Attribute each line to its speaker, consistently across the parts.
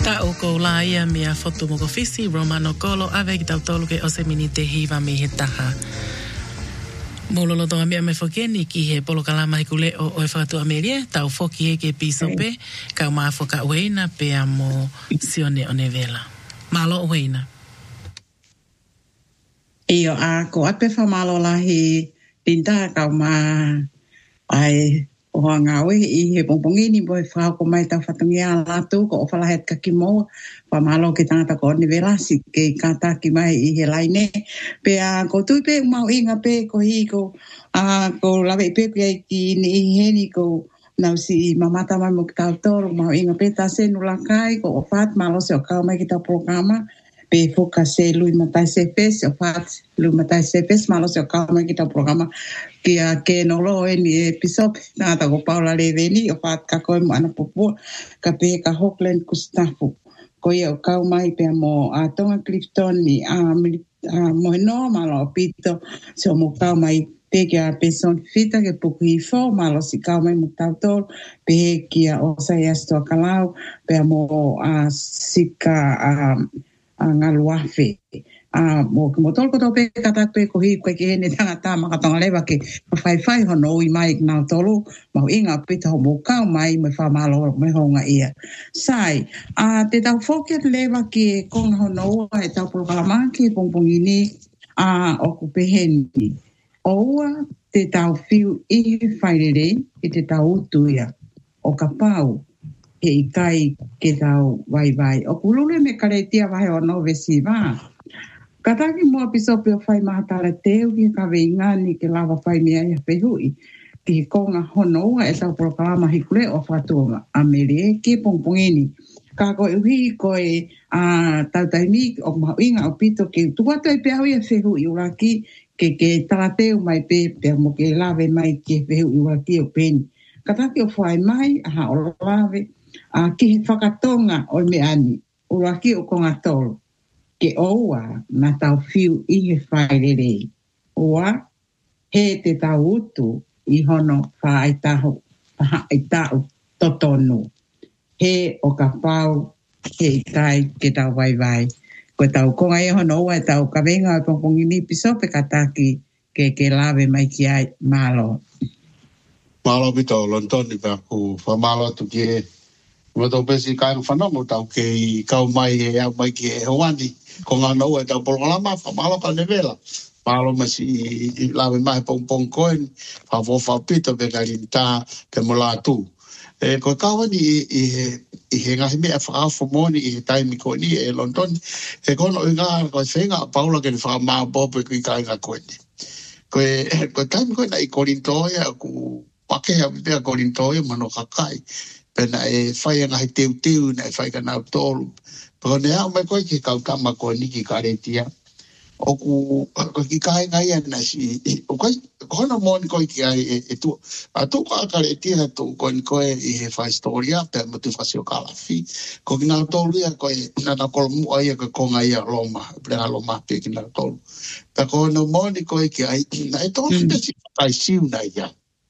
Speaker 1: Ta o ko la ia mea foto mo ko fisi Romano Kolo avec tau tolu ke ose mini te hiva mi he taha. Mololo tonga mea me fokeni ki he polo kalama he kule o e whakatu amerie tau foki he ke piso pe kau maa foka ueina pe a mo sione o nevela. Malo ueina.
Speaker 2: Iyo a ko ape whamalo lahi tinta kau maa ai o ngawe I he pongpongi ni boe whao ko mai tau whatungia latu ko o whalahet ka kimo whamalo ke tangata ko ni velasi ke kata ki mai I he laine pe a ko tui pe mau inga pe ko hi ko ko lawe pe ki ni he ni ko nau si mamata mai mo ki tau toro mau inga pe ta se nulakai ko o what malo se o kau mai ki tau programa pe foka se lui matai se pes o what lui matai se pes malo se o kau mai ki tau programa kia ke nolo e ni episode na ta ko Paula Leveni o pat ka ko mo ana popo ka pe ka Hockland ku stafu ko ia o kau mai pe mo a tonga Clifton ni a mo no malo pito so mo kau mai pe kia person fita ke poku I fo malo si kau mai mo tautor pe kia o sai asto kalau pe mo a sika a ngaluafe mo tol ko to pe kata pe ko hi ko ke ne tangata makatonga lewa ke fai hono I mai na tolo mau inga pe to mo ka mai me fa malo me honga ia sai te tau foket lewa ke ko hono e tau por kalama ke pongpongini o ku pe heni o te tau fiu I fairere te tau tuia o ka pau e kai ke tau vai o kulule me karetia vai o no vesiva kataki mo pisope o fai mahatala teu ki ka veinga ni ke lava fai mea ia pehui. Ki konga honoa e tau proklama hikule o whatu amerie ke pongpongeni. Ka koe uhi koe tau taimi o mauinga o pito ke tuato e pehu ia pehui uraki ke talateu mai pe mo ke lave mai ke pehui uraki o peni. Kataki o fai mai aha o lave ki whakatonga o me ani uraki o konga tolo. Ke oua na tau fiu I he whaerere. Oa, he te tau utu I hono whaitahu totonu. He o ka pau, he kai ke tau vai. Ko tau konga e hono oa e tau ka venga o pongpongini pisope kataki ke lave mai ki ai malo.
Speaker 3: Malo bito lontoni pa ku whamalo tu ki mo tau pesi kai whanongo tau ke kau mai e au mai ki e hoani. Ko ngā nau e tau pololama, whamalo ka nevela. Malo masi I lawe mai pong koen, whawofau pito pe karinta pe molatu. Ko kawani I he ngahi mea whaafo moni I he taimi ko ni e London. Kono I ngā koe whenga Paula ke whaamau bope kui ka inga koeni. Koe taimi koe na I korintoia ku pakea pipea korintoia mano kakai. Pena e whai ngahi teu na e whai ka nau tolu. Pero ne au mai koe ki kautama ko niki karetia. O ku ki kai ngai ana si o koe kono mon koe ki ai e tu. A tu ka karetia tu koe I he fa historia pe mo tu fasio kalafi. Ko ki na tolu ia koe na kolmu ai ko konga ia Roma, plena Roma pe ki na tolu. Ta kono mon koe ki ai na e to si tai siu na ia.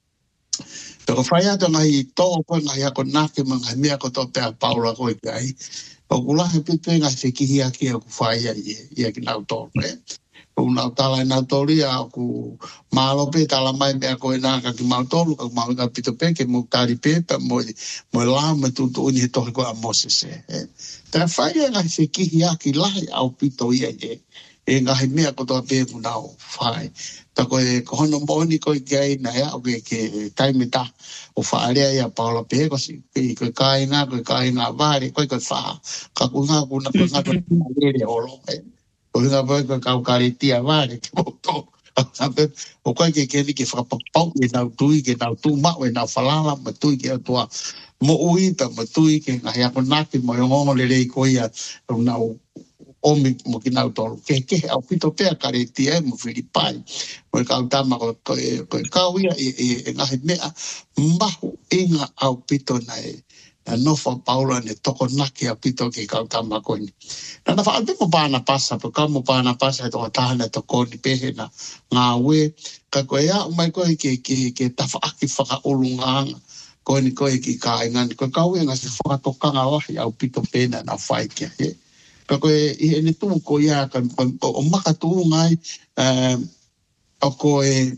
Speaker 3: Pero fai ato ngai to ko ngai ko nake manga mea ko to pe Paula koe ki ai. O kula he pipe ngai whikihi aki a ku whai ia ki nau tōre. Ko nau tala nau tōri a ku mālope tala mai mea koe nāka ki mau tōru ka mau inga pito peke mo tāri pepa mo la me tutu uni he tohe koe a Moses e. Tā whai ia ngai whikihi aki lahi au pito ia e ngai mea ko tō peku nau whai. Ta koe hono moni koe kia ina ea o ke taimita o whaarea ia Paula Peko si koe kāinga vāre koe wha ka kunga kuna lere olo koe ngā koe kau karetia vāre ki moto o koe ke keni ke whakapapau e nau tui ke nau tū mau e nau whalala ma tui ke atua mo uita ma tui ke ngahi ako naki mo yongongo le rei koe ia nau omi mo ki nau tolu. Ke au pito pea karetia mo Filipai. Mo kau tama koe kau ia e ngahi mea mahu inga au pito na nofa Paula ne toko naki au pito ke kau tama koe ni. Nana wha alpe mo pāna pasa, po kau mo pāna pasa e toka tahana toko ni pehe na ngā ue. Ka koe ia umai koe ke tafa aki whaka olunganga. ko ni ko ki ka ngan ko ka we nga se fa to ka nga wa ya pito pena na fai ke he ko e ni tu ko ya kan o maka tu ngai o ko e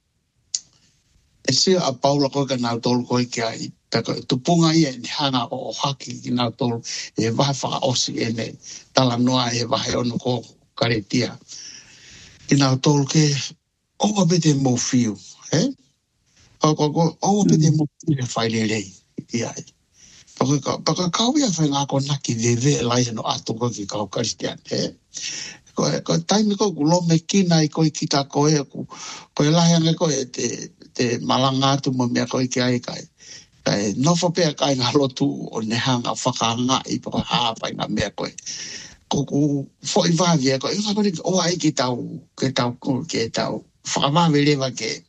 Speaker 3: se a Paula ko ka na tol ko ki ai tako tu punga ia ni hanga o haki ki na tol e va fa osi ene tala noa e va he ono ko karetia ki na tol ke o bete mo fiu he o bete mo fiu fa le ia Paka kawia whai ngā ko naki vewe lai no ato ko ki kau Christian he. Ko taimi ko lo me kina I ko I kita ko e ko e lahi ange ko e te malanga atu mo mea ko I ki ai kai. Kai nofo pea kai ngā lotu o nehanga whakanga I paka hāpai ngā mea ko e. Ko ku fo I vāvi e ko I ngā koni o ai ki tau whakamawe lewa ke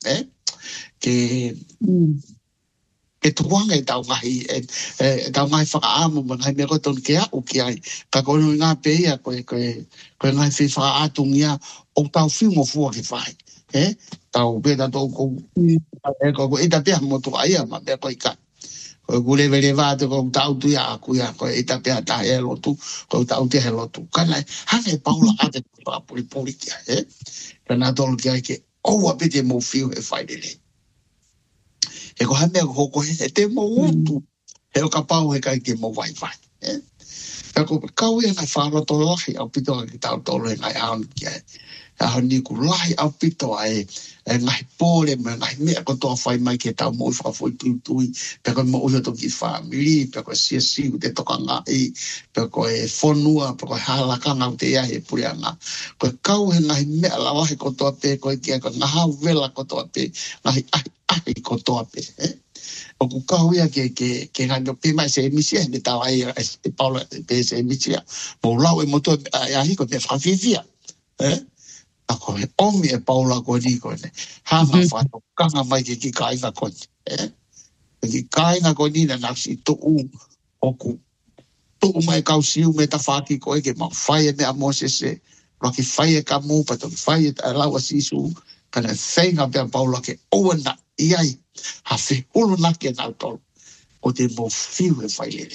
Speaker 3: ke tuanga I tau ngahi tau ngahi whakaamu ma ngai mea koe tonu ke au ki ai ka kono ngā peia koe ngai whi whakaatungia o tau whimo fua ki whai tau peta tau ko ita pia mo tu aia ma mea koe ka koe kulewe le vāte ko tau tuia aku ia koe ita pia ta he lotu koe tau tia he lotu kanai hane paula ate pa puri ki ai kana tolu ki ai ke oua pete mo fiu he whai lele e ko hame ko ko he te mo utu he o ka pau he kai ke mo vai e ko kau e na whāra to lahi au pito ki tau tolo e ngai aon ki ai a honi ku lahi au pito ai ngai pōre me ngai mea ko toa whai mai ke tau mo I whakafoi tui pe ko mo uho to ki whamiri pe ko siu te toka ngai pe ko e whonua pe ko halakanga o te ia he purianga ko kau he ngai mea la lahi ko toa pe ko I kia ko ngaha vela ko toa pe ngai ai ko toa pe o ku kau ia ke ngai no pe mai se emisia ne tau ai e Paula pe se emisia mo lau e moto a hi ko te whawhiwhia ako he omi e Paula ko ni ko ne hama whato kanga mai ke ki kainga ko ni ki kainga ko ni na naksi to o ku to mai kau siu me ta whaki ko e ke ma whaia me a Mosese roki whaia ka mu pato whaia a lawa sisu kana whainga pe a Paula ke oana iai ha whi hulu na ke nau tolu o te mo fiu e whailere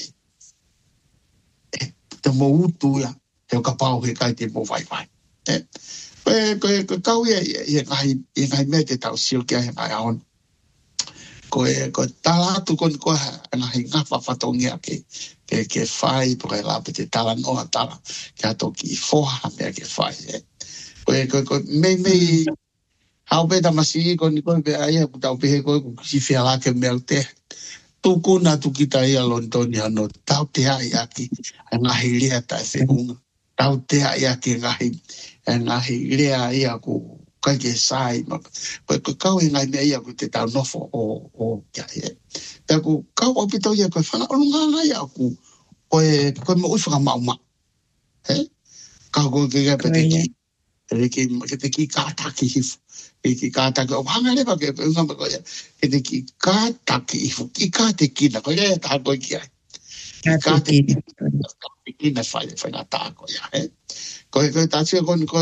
Speaker 3: te mo utu ia te o ka pau he kai te mo vai ko kau ia I ngai mea te tau sio kia he ngai aon ko talatu ko ngai ngafa whatongia ke whai po kai lape te tala noa tala kia toki foha mea ke whai ko mei hau peta masi ko pe aia ku tau pehe ko si whia lake mea te tuku na tukita ia Londoni ano tau te ai aki ngahi lea tae whenunga tau te ai aki ngahi lea ia ku kai ke sai ko kau ngai mea ia ku te tau nofo o kia e pe ku kau opito ia ko whana olunga ia ku ko mo uwhaka mauma kau ko ke pete ki te ki kātaki hifu ki kātaki o hanga lewa ke ngamba ko ia ke te ki kātaki hifu ki kāte kina ko ia tā koe ki ai ki kāte kina whai ngā tā ko ia ko tātia ko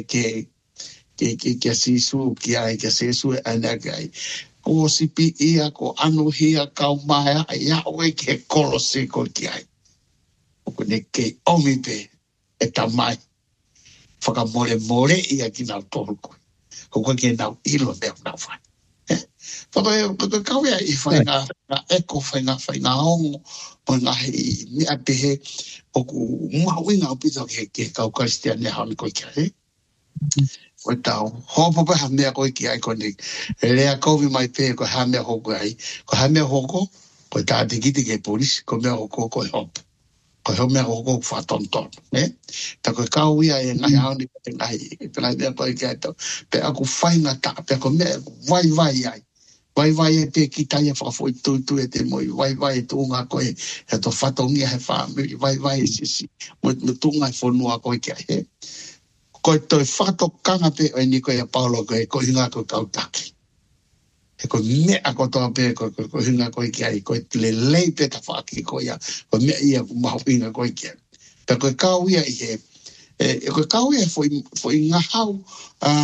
Speaker 3: ke sisu ki ai ke sisu e ana ki ai ko sipi ia ko anu hia kau maia ia oe ke kolosi ko ki ai ko ne ke omi pe e tamai whakamore ia ki nau toru koe. Ko koe ke nau ilo mea nau whai. Whaka kawea I whai ngā eko, whai ngā hongo, mo ngā hei mea pehe, o ku maui ngā upita ke kau Christian ne hauni koe kia he. Koe tau, hopope ha mea koe ki ai kone, lea kovi mai pehe koe ha mea hoko ai. Ko ha mea hoko, koe tā te kiti ke polisi, ko mea hoko koe hopo. Ko he mea hoko whatonton, ne? Ta koe kau ia e ngai hauni te ngai mea koe kia tau. Pe aku whainga ta, pe ako mea vai ai. Vai e pe ki taia whakafoi tui e te moi, vai e tūnga koe, he to whatongia he whamiri, vai e sisi, mo tūnga e whanua koe kia he. Koe toi whatokanga pe o ni koe a Paulo koe, ko hinga koe kautaki. He koe mea ko toa pe, ko hinga koe kia i, koe le lei pe ta whaki koe ia, koe mea ia ku maho inga koe kia. Pe koe kau ia I he, koe kau ia foi ngahau,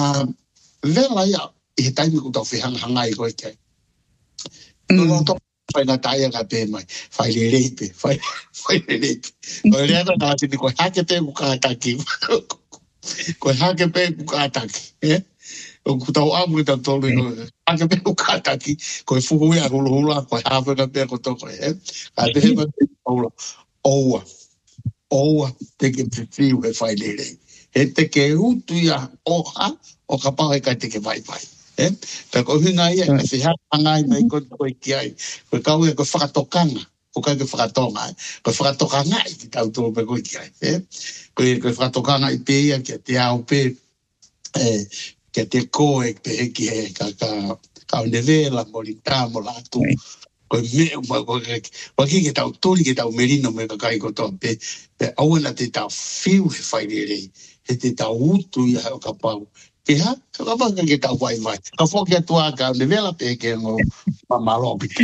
Speaker 3: vela ia, I he taimi ku tau whihanga i koe kia. fai na taia ka pe mai fai le lepe fai le lepe o le ana na te ko hake pe ku ka taki ko hake pe ku ka taki o ku tau amu ta tolu ko hake pe ku ka taki ko fu hu ya hulu ko ha pe ka pe ko to ko ka pe ma oa te ke fiu e fai le le te ke utu ya oha o ka pa ka te ke vai pe ko hinga ia ka se ha ngai mai ko ki ai ko ka u ko whakatokanga ko ka ke whakatonga ko whakatokanga i ki tau tō pe ko ki ai ko whakatokanga i pe ia ki te au pe ki te koe pe ki he ka unevela mo li tamo la tu ko me ki tau tori ki tau merino me ka kai ko tō pe au na te tau fiu he whai he te tau utu ia o ka pau ke ha ka pa ke tau vai mai ka fo ke tua ka de vela pe ke ngo mamalo pi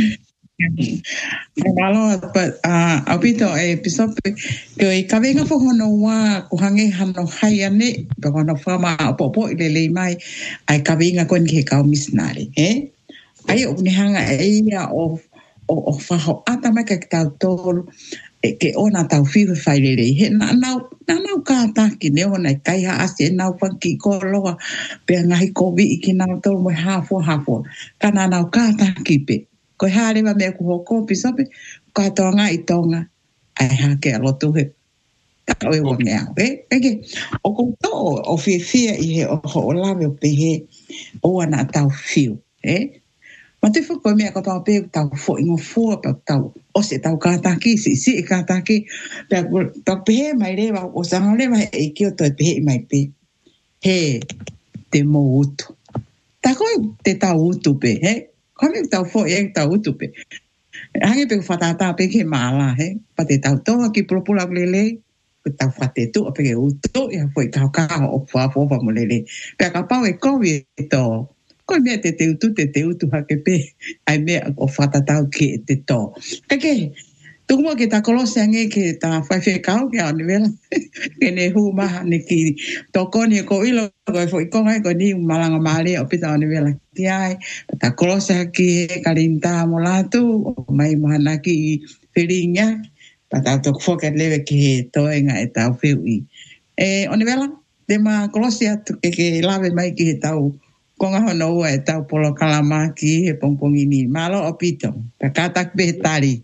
Speaker 2: mamalo apito e pisope ke ka venga fo hono wa ko hange hano hai ane pe hono fama popo ile le mai ai ka venga kon ke ka misnari ai o ni hanga e ia o fa ho ata mai ke tau tol ke ona tau fiu fai le he na ka ta ki ne ona kai ha ase na fa ki ko loa pe ngai ko vi ki na to mo ha fo kana na ka ta ki pe ko ha le va me ko ko pi so pe ka tonga i tonga ai ha ke lo tu he ta o e wonge a ke o ko to o fi i he o ho la ve pe he o ana tau fiu ma te whako mea ka tau pe tau fo ingo fua pa tau o se tau kātaki, si kātaki tau pehe mai rewa o sanga rewa e ki o toi pehe mai pe he te mo utu ta koe te tau utu pe koe me tau fo e tau utu pe hangi pe whatata pe ke maala pa te tau toa ki propula lele pe tau whate tu o pe ke utu ia fo i kau kaho o fuafofa mo lele pe ka pau e kovi e to ko me te utu hake pe ai me o whatatau ki te tō. Kake, tukumo ki ta kolose ange ki ta whaiwhe kau ki au niwela. Ke ne hu maha ne ki toko ni ko ilo ko e fo i kongai ko ni malanga maari o pita au niwela ki ai. Ta kolose haki e karinta mo latu o mai mahana ki whiringa. Pa ta tok foket lewe ki toenga e tau whiu i. O niwela, te ma kolose atu ke lawe mai ki he tau konga hono ua e tau polo kalamaki he pongpongi ni. Malo o pito. Ta katak pe tari.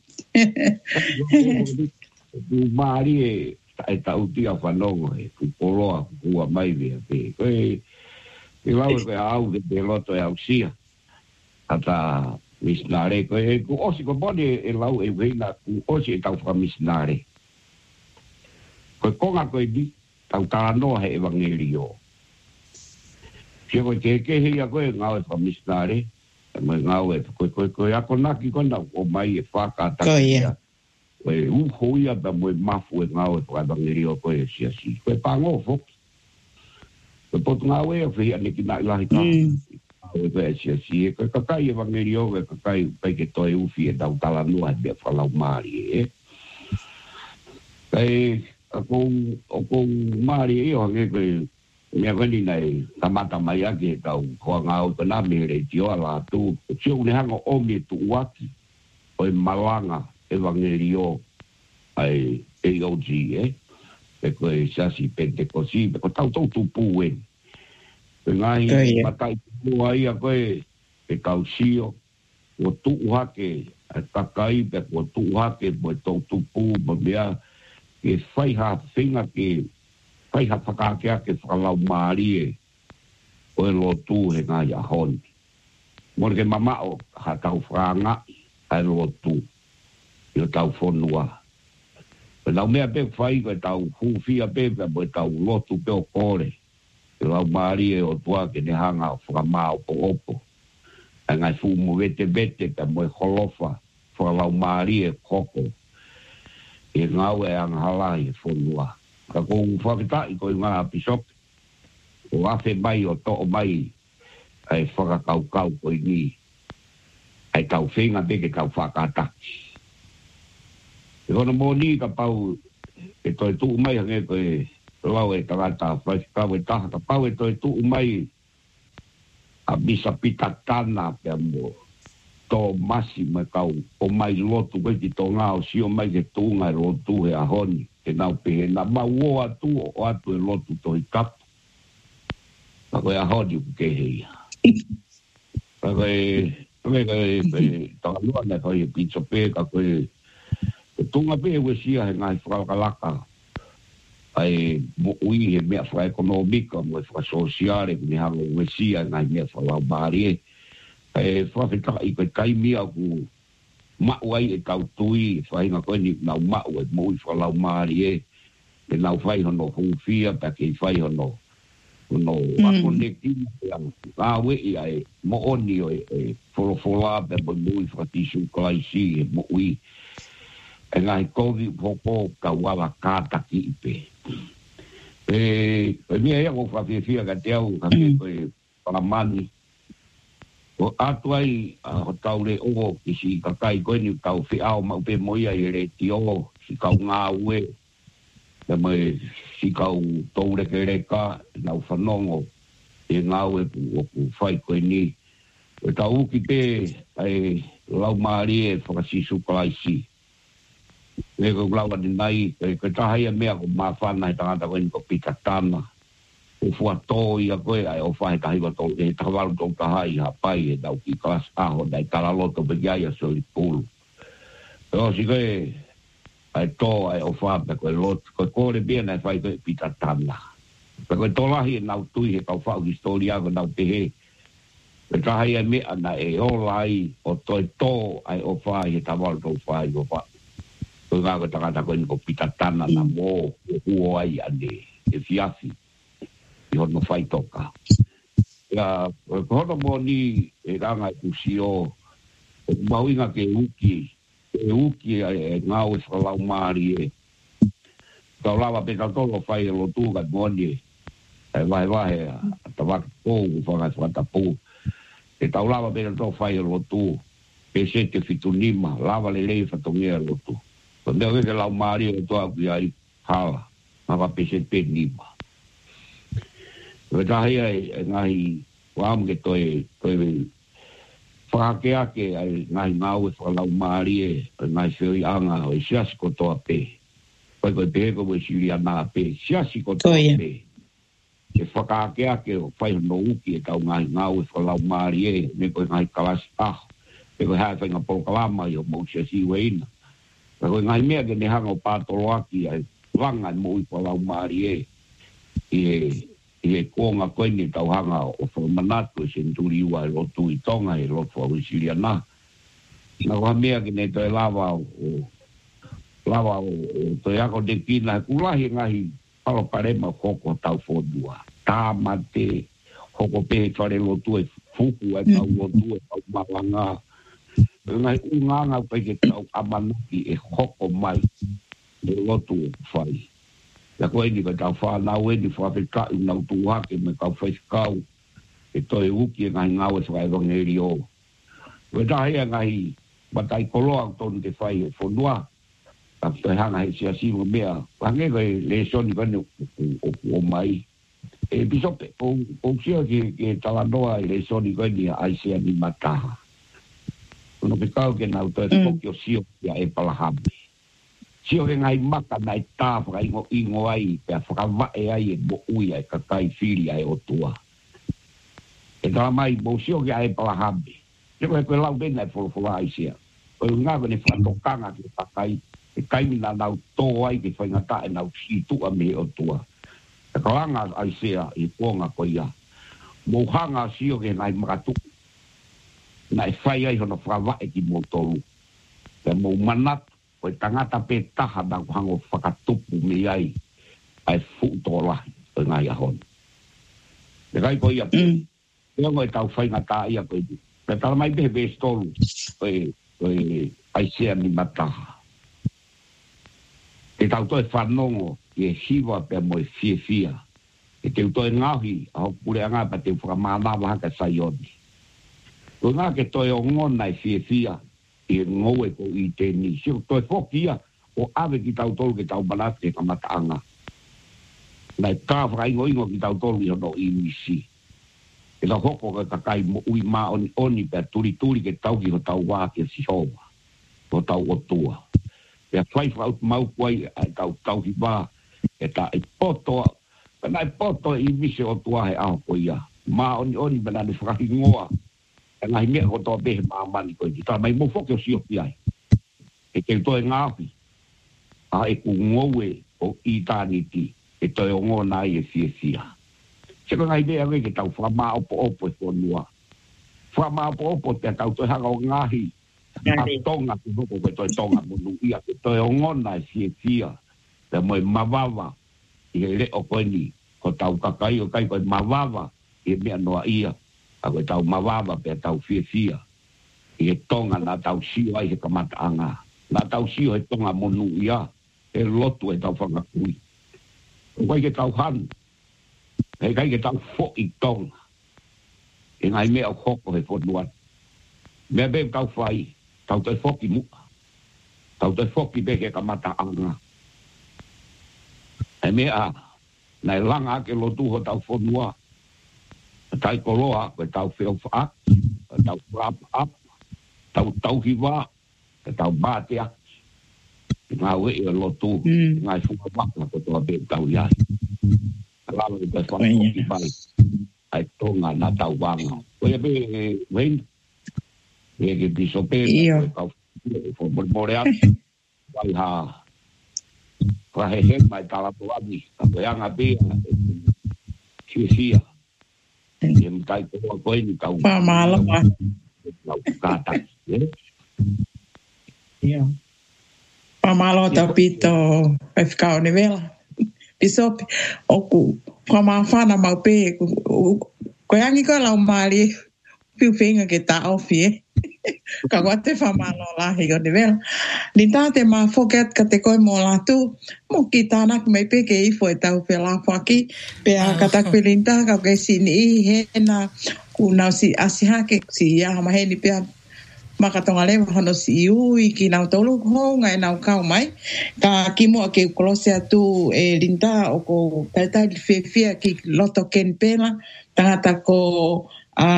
Speaker 4: Maari e tau tia whanongo e ku poloa kua mai vea pe. Koe lau e koe au ke te loto e au sia. Ata misnare. Koe ku osi ko bode e lau e weina ku osi e tau wha misnare. Koe konga koe di tau tānoa he evangelio. Sia koe ke hea koe ngau e whamisnare, mai ngau e koe ako naki kona o mai e whakataki. Koe uho ia pa moe mafu e ngau e whakatangiri o koe sia si. Koe pango foki. Koe potu ngau e o whia neki nai lahi ka. Koe koe sia si. Koe kakai e wangiri o koe kakai peike toi ufi e tau talanua e bea whalau maari e. Koe ako maari e o hange koe mea wani nei tamata mai ake tau koa ngau tana mere tio ala tu tio ne hanga omi tu waki o e malanga evangelio ai AOG e koe sasi pentekosi ko tau tau tupu e ngai matai mua ia koe e tau sio o tu hake a takai pe o tu hake mo tau tupu mo mea e whai ha whinga ke pai ha whakakea ke whakalau maari e o e lo tū he ngā ia honi. Mori ke mamao ha tau whanga a e lo tū i o tau whonua. E lau mea pe whai ko e tau huwhia pe mo e tau lotu pe o kore. E lau maari e o tua ke ne hanga o whakamao po opo. E ngai fumu vete pe mo e holofa whakalau maari e koko. E ngau e anghalai e whonua. Ka kong whakitai ko i ngā pisoke. O afe mai o to mai ai whakakau ko i ni. Ai tau whenga peke tau whakataki. E kono mō ni ka pau e toi tuu mai hange ko e lau e tangata whaikau e taha ka pau e toi tuu mai a bisa pita tana pe mo. to masi mai kau o mai lotu koe ki tō ngā o si o mai ke tūngai lotu he ahoni ke nau pehe na mau atu o atu e lotu to i kapu ka koe ahoni ku ke heia ka koe taka lua nei koe e pizza pe ka koe tunga pe e wesia he ngai whakakalaka ai mo ui he mea wha ekonomika mo e wha sosiare ni hango wesia ngai mea wha lau maari e whawhetaka i koe kaimia ku mau ai e tau tui whahinga koe ni nau mau e mo i wha lau maari e nau whaihono hungwhia pa ke whaihono no akonekti ngā wei ai mo oni o e wholofola pe mo i whatisu klaisi e mo ui e ngai kovi poko ka wawa kātaki i pe e mea ea ko whawhewhia ka te au ka ke koe paramani o atu ai ho taule o ki si kakai koe ni tau whiao mau pe moia i re ti o si kau ngā ue e mai si kau taule ke reka nau whanongo e ngā ue o ku whai koe ni o tau ki pe ai lau maari e whakasisu kalaisi e ko glawa ni nai ke tahai mea ko mawhana he tangata koe ni ko pita tana o fua tō i a koe ai o whahe kahi wa tō e tawaru tō tahai ha pai e dau ki klas aho dai kalaloto begiai a soli pulu e o si koe ai tō ai o whape koe lot koe kore bia nei whai koe pita tana koe tō lahi e nau tui he kau whau historia ko nau pehe e tahai e mea na e o lai o toi tō ai o whahe he tawaru tō whai o wha koe ngā koe takata koe ni ko pita tana na mō o huo ai ane e fiafi i hono whai toka. Ia, hono mō ni e ranga i kusio, o mauinga ke uki e ngau e whakalau maari e. Kau lawa pe katolo whai e lotu ka mōni e wahe a tawaki pōu whangai whatapu. E tau lawa pe katolo whai e lotu pe sete fitu nima, lawa le lei whatongia e lotu. Ko mea weke lau maari e toa kui ai hala, maka pe sete nima. Koe tahi ai ngahi wāmu ke toi whakakeake ai ngahi ngau e whakalau maari e ngahi whioi anga o e siasi ko toa pe. Koe pehe ko e siri anā pe, siasi ko toa pe. E whakakeake o whaihono uki e tau ngahi ngau e whakalau maari e, me koe ngahi kalasi aho. E koe hae whainga polokalama i o mau siasi weina. Koe ngahi mea ke ne hanga o pātoloaki ai wanga i mo i whakalau maari e. I konga koe ni tau hanga o whamanatu e senturi ua e lotu i tonga e lotu au i Siriana. Nā koha mea ki nei toi lawa o toi ako de kina e kulahi ngahi palo parema koko tau whodua. Tāmate, hoko pehe whare lotu e fuku e tau lotu e tau mawanga. Ngahi unganga peke tau amanuki e hoko mai e lotu e whai. Ya koe ni ka tau whanau e ni whawheka i nau tūhake me kau whaikau e toi uki e ngahi ngau e whaerongeri o. Koe tahi e ngahi matai koloa tonu te whai e whonua ka toi hanga he sia siwa mea. Wange koe le soni kone o mai. E pisope, o sia ke talanoa e le soni kone a aisea ni mataha. Kono pe kau ke nau toi koki o sio kia e palahame. Sio he ngai maka nai tā whakaingo ai, pia whakawae ai e mo ui ai kakai whiri ai o tua. E tala mai, mo sio ke ai palahame. Sio he koe lau bena e wholofola ai sia. Koe ngā kone whakatokanga ki kakai, e kaimina nau tō ai ki whaingata e nau situa me o tua. E kalanga ai sia i kuonga ko ia. Mo hanga sio ke ngai makatuku. Na e whai ai hono whakawae ki mo tolu. E mo manatu. Koe tangata pe taha na hango whakatupu me ai ai fuutolahi o ngai ahon. E kai ko ia pe. Ea ngoe tau whaingata ia koe di. Pe tala mai pehe pe stolu koe ai sea ni mataha. E tau toi whanongo i e hiwa pe mo e fia. E te utoi ngahi a hokure a ngā pa te whakamānawa haka saioni. Koe ngā ke toi o ngona e fia. I ngoe ko i tēni. Sio toi whokia o ave ki tau tolu ki tau manate ka mataanga. Nai tā whakaingo ingo ki tau tolu i hono i misi. e la hoko ka kai mo ui ma oni pe turi ke tau ki ho tau wā ke si hoa ho tau o tua pe fai out mau kwai ai tau hi wā e ta i poto na i poto i vise o tua he ao ko ia ma oni bana ni frahi ngoa e ngai me ho to be ma mani ko ki ta mai mo fo ke si o pi ai e ke to ngapi a e ku ngowe o itaniti e to ngo na i sia se ko ngai be ave ke tau fa ma opo ko lua fa ma opo te tau to ha ngahi a tonga ko to tonga mo lu ia ke to ngo na sia te mo mavava i le o ko ni ko tau kakai o kai ko mavava e me no ia a ko tau mavava pe tau sia i tonga na tau si ai he kamata anga na tau si o tonga mo lu ia e lotu e tau whanga kui. O kai ke tau han, e kai ke tau fo i tonga. E ngai mea o hoko he whonuan. Mea bem tau whai, tau te whoki mua. Tau te whoki beke ka mata anga. E mea, nai langa ke lotu ho tau whonua. Tai koloa, koe tau wheo whaak, tau wrap up, tau hiwa, tau bātea. Ngā ue i lotu, ngā fuka waka ko toa be tau iai. Alalo i te whakaoki pai, ai tonga na tau wanga. Koe be wen, e ke piso pēna, koe kau more atu, wai ha, rahe mai talapu ami, ka koe anga bea, kisia. E mtai koe ni tau.
Speaker 2: Whamalo wa.
Speaker 4: Tau kātai,
Speaker 2: Ia. Pamalo tau pito e whikao ni vela. Pisopi, oku, whamawhana mau pē, koe angi koe lau maari, piu whenga ke ta ofi e. Ka wate whamalo lahi ko ni vela. Ni tāte ma whoket ka te koe mō latu, mo ki tānak mai pē ke ifo e tau pē la whaki, pē a katak pē linta, ka ke sini i hena, ku nau si asihake, si ia hama heni pē makatonga lewa hono si ui ki nau tolu honga e nau kau mai. Ka kimo a ke kolose atu e linda o ko taitai whiawhia ki loto ken pēna. Tangata ko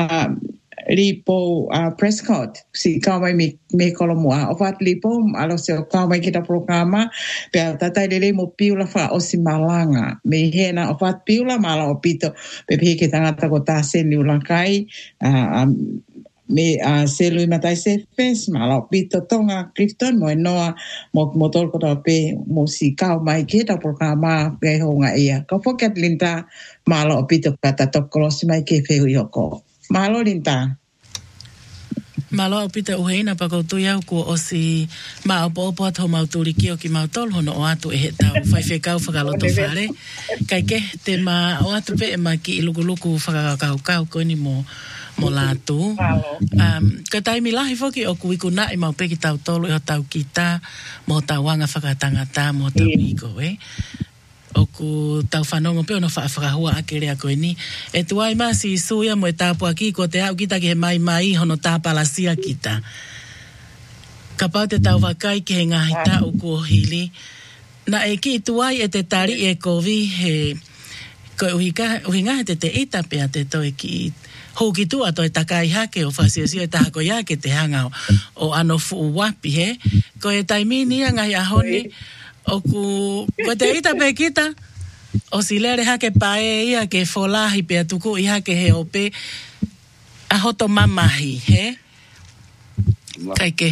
Speaker 2: lipo Prescott si kau mai me kolomua. O what lipo alo se o kau mai ki ta programa pe taitai lele mo piula wha o si malanga. Me hena o what piula mala o pito pe ke tangata ko ta se liulakai me se lui matai se fes ma la pito tonga Clifton mo noa mo tol ko pe mo si kau mai ke ta programa ke ho nga ia ko poket linta ma la pito kata to cross mai ke fe yoko ma lo linta
Speaker 1: ma lo pito uheina pa ko tu ya ko o si ma opo to ma tu ki o ki ma tol hono o atu e ta fai fe kau fa lo to fare kai ke te ma o atu pe ma ki luku fa kau ko ni mo latu. Ka taimi lahi foki o kuiku na i mau peki tau tolu i o tau kita mo tau wanga whakatangata mo tau iko o ku tau whanongo peo no whakahua ake rea koe ni e tuai masi suia mo e tāpua ki ko te au kita ki he mai hono tāpalasia kita ka pau te tau wakai ki he ngahi tau ko hili na e ki tuai e te tari e kovi he koe uhinga he te ita pea te toi ki hoki tua toi takai hake o whasiosio e tahako iake te hanga o ano fuu wapi he. Ko e taimini a ngai ahoni o ko te ita pe kita o si lere hake pae ia ke folahi pe atuku i hake he ope a hoto mamahi he. Kai ke.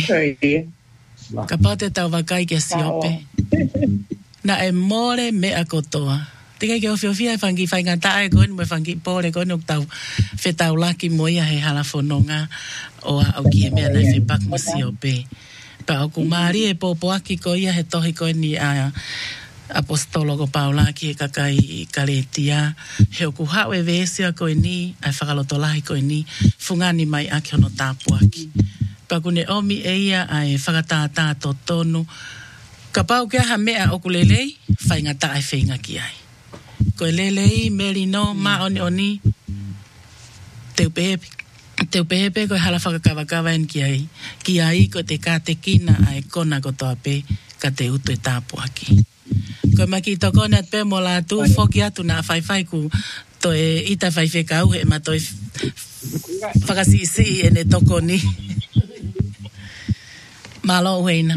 Speaker 1: Ka pate tau wakai ke si ope. Na e more me a kotoa. Tika ke o whiawhia e whangi whaingata e koe, mo e whangi pōre koe, nuk tau whetau laki mo ia he hala whanonga o a au ki he mea nei whepak mo si o pe. Pa o ku maari e pōpo aki ko ia he tohi koe ni a apostolo ko paulaki e kakai kaletia. He o ku hau e vesia koe ni, ai whakaloto lahi koe ni, fungani mai aki hono tāpu aki. Pa ku ne omi e ia ai whakatātā to tonu, ka pau kia ha mea o ku lelei, whaingata ai whainga ki ai. Koe lelei, merino, maoni, teu pehepe koe hala whakakawakawa en ki ai ko te kāte kina ai kona ko toa pe ka te utu e tāpu aki. Ko maki toko na pe mo la tu foki atu na fai ku to e ita fai kau he ma to e whakasi si e ne toko ni. Malo weina.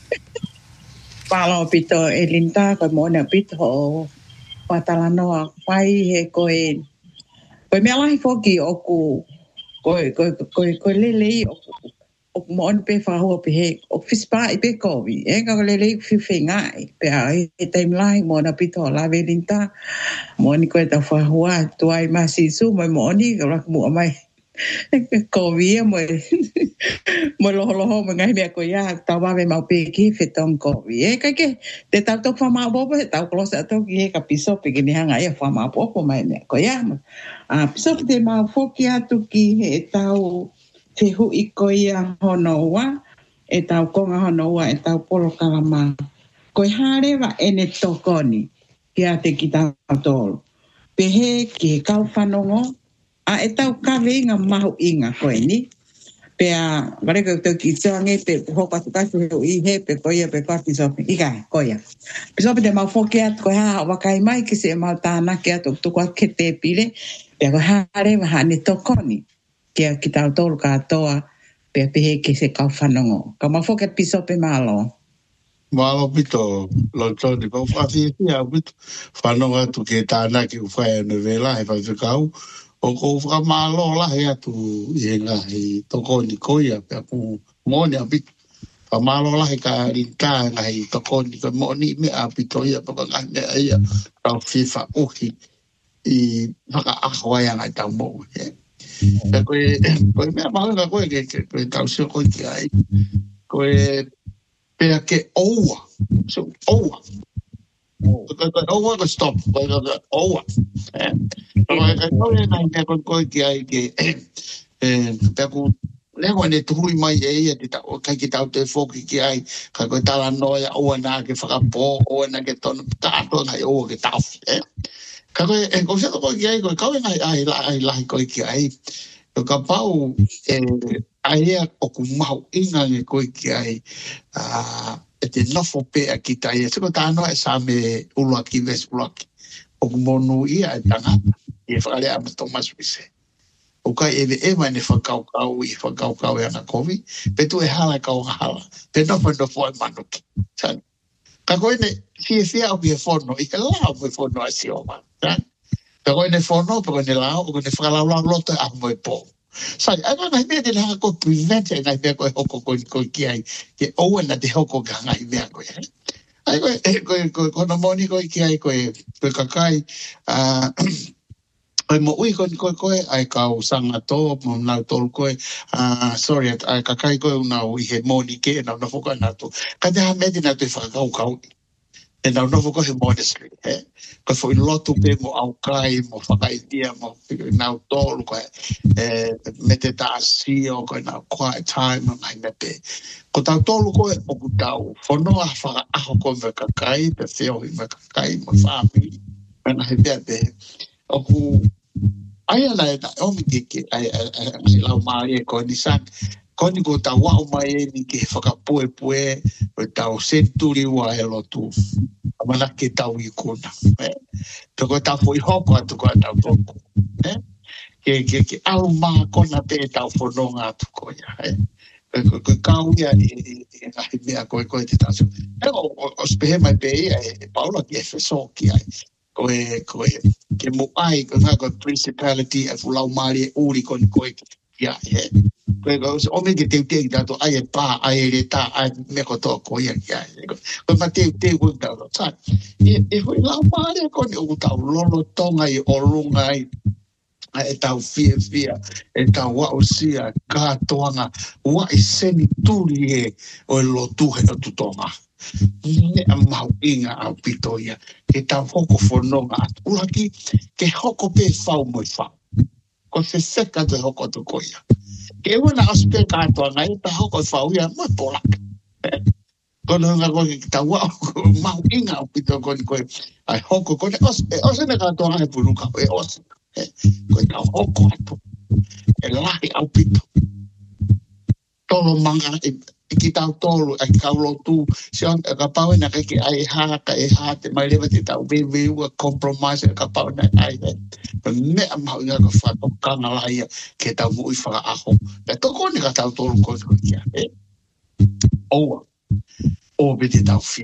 Speaker 2: Malo pito e linta ko mo na pito patalanoa pai he koe mea lahi foki oku koe lelei oku mo on pe whahua pe he oku fispa i pe kovi e ka lelei whiwhengai pe a e taim lahi mo na pito la ve linta mo ni koe ta whahua tuai masi su mo ni ka rak mua mai kovi e mo loho mo ngai mea ko ia tawa me mau pe ki fetong kovi e ka ke te tau tok whamau popo he tau klosa tok i he ka piso pe ki ni hanga ia whamau popo mai mea ko ia piso te mau foki atu ki he tau te hui ko ia honoua e tau konga honoua e tau polo kalama ko harewa ene tokoni ki a te ki tau tolu pe he ki he kau whanongo a e tau kawe inga mahu inga koe ni. Pea, vare ko te ki tsange pe hoka tukasi i he pe koia pe kati sopi. Ika, koia. Pe sopi te mau foki atu koe haa wakai mai ki se mau tāna ki atu tukua ke te pile. Pea koe haare waha ne tokoni. Kia ki tau tolu katoa pea pehe ki se kau whanongo. Ka mau foki atu pisopi malo.
Speaker 3: Malo pito, lo toni, pau whati e au pito. Whanonga tu ke tāna ki uwhai anu vela he whawhikau. O ko whakamalo lahi atu i he ngahi toko ni koia pia ku mōni a pito. Whamalo lahi ka rinta ngahi toko ni koia mōni me a pito ia paka ngane a ia rau whiwha uhi i whaka ahwai angai tau mō. Pia koe mea mahunga koe koe tau sio koe ki ai. Koe pia ke oua. So oua. Oua stop. Oua. Koe ki ai ke pia ku lewa ne tuhui mai e ia kai ki tau te whoki ki ai kai koe tala noia oua nā ke whakapō oua nā ke tonu tātua ngai oua ke tau kai koe ko seta koe ki ai koe kau ngai ai lahi koe ki ai ka pau ai ea oku mahu inga nge koe ki ai e te nofo pe a ki tai e siko tānoa e sa me uluaki ves uluaki oku monu ia e tangata i e whakare a Thomas Wise. O kai ewa ne whakaukau i whakaukau e ana kovi, pe tu e hala kau hala, pe nofo e manuki. Ka koe ne fia o ki e whono, i ke lao mo e whono a si oma. Ka koe ne whono, pe koe ne lao, o koe ne whakalau loto e a mo e pō. Sai, ana ngai mea te haka koe prevent e ngai mea koe hoko koe ki ai, ke oua na te hoko ka ngai mea koe. Ai koe kono moni koe ki ai koe kakai, Ai mo ui koe ai kau sanga tō, mo nau tōru koe, sorry, ai kakai koe unau i he mōni ke, nau nofo koe natu. Ka te ha meti natu i whakakau. E nau nofo koe he monastery, he. Koe fo i lotu pe mo au kai, mo whakaitia, mo nau tōru koe, me te tāsio, koe nau quiet time, ngai me pe. Ko tau tōru koe, o ku tau whonoa whaka aho koe me kakai, pe whio i me kakai, mo whāmi, mena he pia pe. O ku ai ala e omi ke ai lau mai e ko ni sak ko ni ko ta wa mai e ni ke whakapue o tau senturi wa e lotu amana ke tau i kona to ko ta foi hoko atu ko tau toko ke au ma kona pe tau fononga atu ko ya ko kau ia e ai mea ko te tasu o spehe mai pe e Paula ke so ki ai koe ke mo ai ko nga ko principality e fulau mari e uri ko ya koe o me ke te dato ai e pa ai e ta ai me ko to ko ya ko ma te ko ta sa e foi lau mari ko ni o ta lolo tonga i o lunga e tau fia e tau wa o sia ka toanga wa i seni turi e o lo tu he o tutonga ne mau inga au pitoia ke tau hoko whanonga ulaki ke hoko pe whau moi whau ko se seka te hoko tu koia ke wana aspe kātoa ngai ta hoko whau ia moi polak kono nga koe ki tau wau mau inga au pito koe ai hoko koe ose ne kātoa ngai punuka e ose koe tau hoko atu e lahi au pito tolo manga ki tau tolu ai kaulo tu se on ka pau na ke ai ha te mai le te tau we ua compromise ka pau na ai me ma nga ka fa to kana la ia ke tau mu fa aho pe to ko ni ka tau tolu ko kia o be te tau fi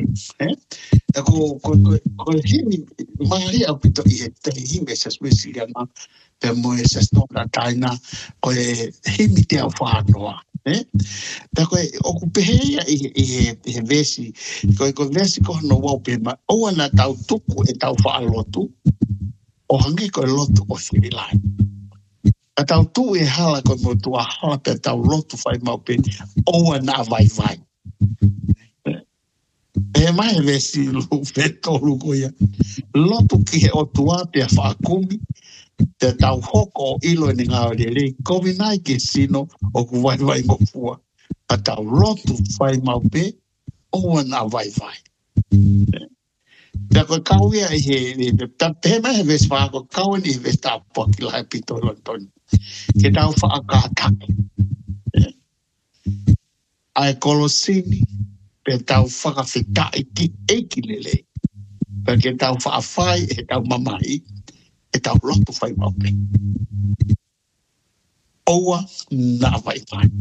Speaker 3: ko himi mai a pito i te himi sa spesialia na pe mo esa stoka taina ko himi te au fa noa Tako o kupeheia i vesi, ko vesi ko no wau pe ma, o ana tau tuku e tau whaalotu, o hangi ko lotu o whirilai. A tau tu e hala ko mo tua hala pe tau lotu whai mau pe, o ana vai. E mai vesi lu petolu ko ia, lotu ki he o tua pe a whaakumi, te tau hoko ilo ni ngā rere, komi nai ke sino o ku vai ngofua. A tau lotu whai mau pe, o ana vai. Te koe kauia i he mai he ves whaako, kauen i ves tāpua ki lai pito lontoni. Ke tau whaakātaki. Ai kolosini, pe tau whakawhitai ki eiki lele. Pe ke tau whaafai, e tau mamai, e tau lotu whai mau pe. Oua na vai.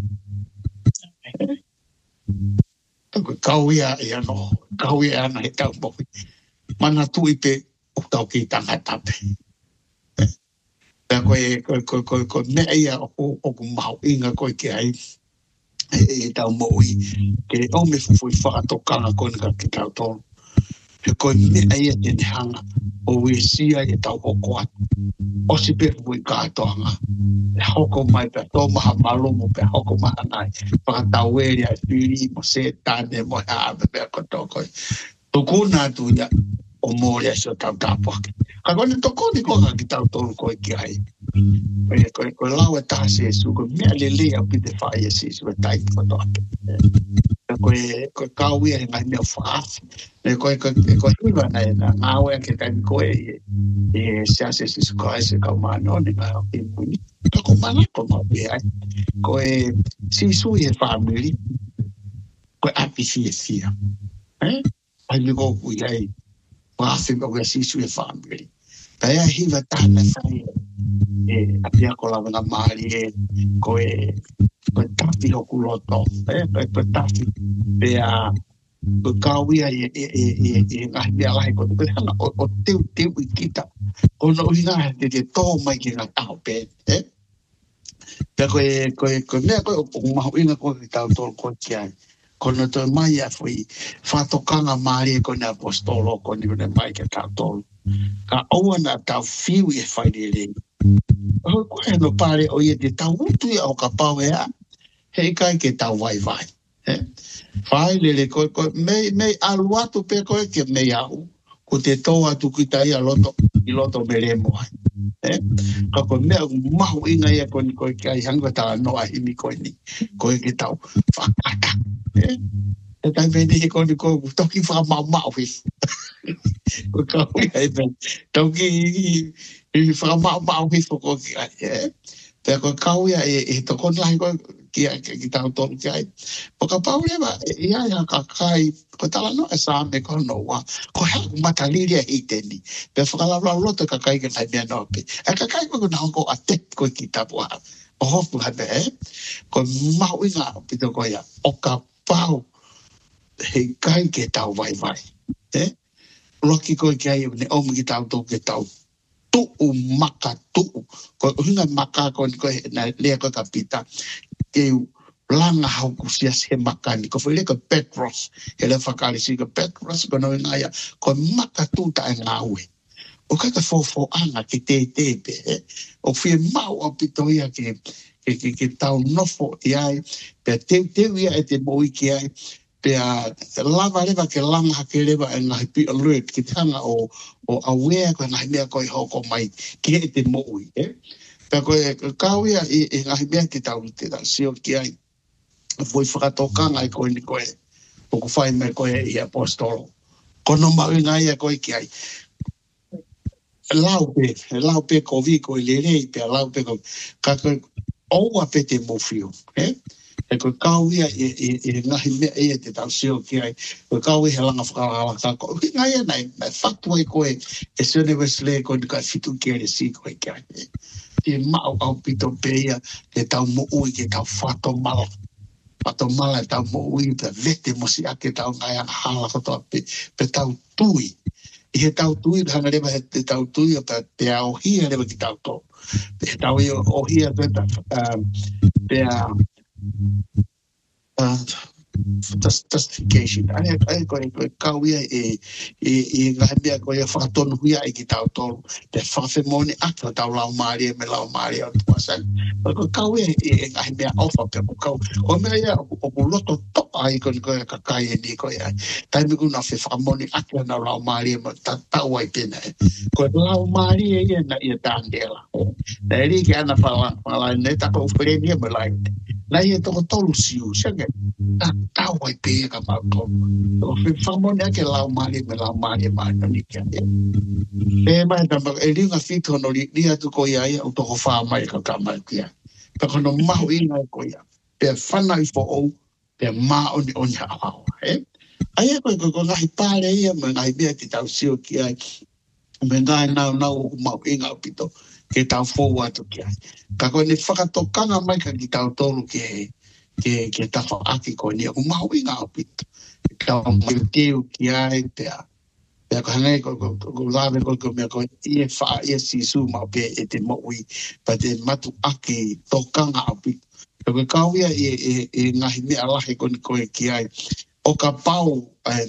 Speaker 3: Kauia e ano, kauia ana he tau mohi. Mana tui pe o tau ki tanga tape. Pea koe mea ia o ku mau inga koe ke ai e tau mohi. Ke o me fufui whakatokanga koe nga ki tau tonu. Pe koe mea ia te hanga o sia e tau hoko atu. O si pe fufui kātoanga. Pe hoko mai pe tō maha malomo pe hoko maha nai. Whakatau eri ai whiri mo se tāne mo hāme pe koto koe. Tukuna tu ia o mōrea so tau tāpaki. Ka kone tokoni koka ki tau tolu koe ki ai. Koe lau e tā sesu, koe mea lelea pite whae e sesu e taiki koto ake. Koe kauia e ngai mea whaafi. Koe hiwa nei na ngāwea ke kai koe e sease sesu koe se kau mano ni ngai o ki muni. Kako manako mau pe ai. Koe sisu e whaamiri. Koe api fia. Ai me koku i ai. Whaafi koe sisu e whaamiri. Pea hiwa tāna whai apia ko lawa na maari koe tafi hoku loto. Koe tafi. Pea koe kauia e ngahi mea lahi koe. Koe hana o teu i kita. Koe no uhinga te tō mai ki ngā taho pe. Pea koe mea koe o mahu inga koe ki tau tōru koe ki ai. Kono toi mai a fui whatokanga maari e kone apostolo kone kone mai ke tau tolu. Ka auana tau whiu e whaire rei. Hoi koe no pare o ia te tau utu ia o ka pau ea, hei kai ke tau vai. Whaile le koe mei alu atu pe koe ke mei au, ko te tō atu ki tai a loto me remo ai. Ka koe mea mahu inga ia kone koe ki ai hanga tā noa himi koe ni, koe ke tau whakata. E tai pēne he koni koe toki whamau his. Koe kaui ai pēne. Toki whamau his o koe ki ai. Pea koe kaui ai e tokoni lahi koe ki tau tonu ki ai. Po ka pau lewa e ai ka kai koe tala no e saa me koe noa. Koe haku mataliria hei teni. Pea whakalavlau loto ka kai ka tai mea nope. E ka kai koe na hongo a te koe ki tapu ha. O hofu hane koe mau inga pito koe ia. O ka pau hei kai ke tau vai. Loki koe ki ai ne omi ki tau tō ke tau tuu maka tuu. Koe hinga maka koe na lea koe ka pita. Ke langa hauku sias he maka ni. Koe whele koe Petros. He le whakarisi koe Petros koe no inga ia. Koe maka tuu ta e ngā ue. O kai ka fōfō anga ki te pe. O whie mau a pito ia ke tau nofo i ai. Pea teu ia e te moi ki ai. Pea lava rewa ke langa ke rewa e ngahi pi alert ki tanga o aware koe ngahi mea koe hoko mai ki e te moi. Pea koe kauia e ngahi mea ki tau te sio ki ai. Voi whakatokanga i koe ni koe. O ku whai me koe i apostolo. Kono mau ngai e koe ki ai. Lau pe ko vi koe le rei pea lau pe koe. Ka koe oua pe te mowhio. e ko kauia e ngahi mea e te tau sio ki ai ko kauia he langa whakalala ka ko ngai nei fatua ko e sene wesle ko ka fitu ki e si ko ki ai e mau au pito peia te tau mo ui ke tau fato mala tau mo ui pe vete mo si ake tau ngai ana hala ko to pe tau tui i he tau tui hanga lewa he te tau tui pe au hia lewa ki tau to pe tau i o hia pe justification. Ai ko kauia e ngahia ko ia whakatonu huia i ki tau tolu. Te whawhemoni atu tau lau maari me lau maari au tuasan. Ko kauia e ngahia ofa pe ko kau. Ko mea ia o loto toa i ko kakai e ni ko ia. Taimi kuna whawhemoni atu na lau maari me tau ai pena. Ko lau maari e ia na ia tāndela. Na eri ki ana whala ne tako uwhereni e me lai. Na ia toko tolu siu. Siange. Tau ai pe ka ma ko o famone ke lau mali me ni ke e mai ta e ringa fito no li atu ko ia o to fa mai ka mai kia ta kono mau ina ko ia pe fana i fo o pe ma o ha e ai ko ngai pare ia me ngai be ti tau sio ki ai me ngai na o mau ina pito ke tau fo atu ki ai ka ko ni whakatokanga mai ka ki tau tolu ke tafa aki ko ni o mau inga opito ka mo teu ki ai te ko hangai ko lave ko me ko e fa e si su ma pe e te mo ui pa te matu aki tokanga opito ko kauia e ngahi me ala he ko ki ai o ka pau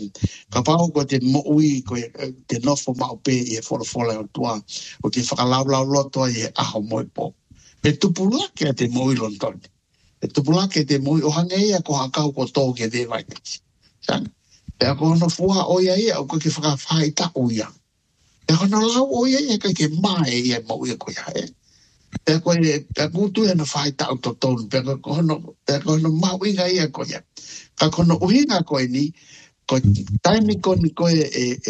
Speaker 3: ko te mo ui ko te nofo ma pe e fola o tua o te whakalau loto e aho moi po e tupula ke te mo i lontoni e tupula ke te moi o hangea ko hakau ko tō ke te vai. Sang. E ako no fua o ia o ko ke whakawhai ta o ia. E ako no lau o ia ka ke mai ia mo ia ko ia e. E ako tu e no whai ta o to tonu. E ako no mau inga ia ko ia. Ka kono uhinga ko ni ko taimi ko ni ko